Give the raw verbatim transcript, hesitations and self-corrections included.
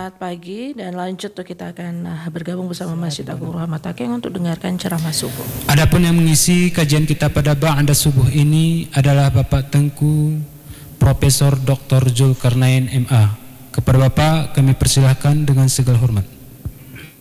Selamat pagi dan lanjut tuh kita akan uh, bergabung bersama Masjid Agung Rahmat Akeng untuk dengarkan ceramah subuh. Adapun yang mengisi kajian kita pada ba'da subuh ini adalah Bapak Tengku Profesor Doktor Zulkarnain M A. Kepada Bapak kami persilahkan dengan segala hormat.